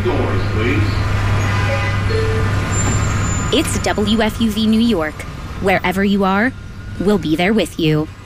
doors, please. It's WFUV New York. Wherever you are, we'll be there with you.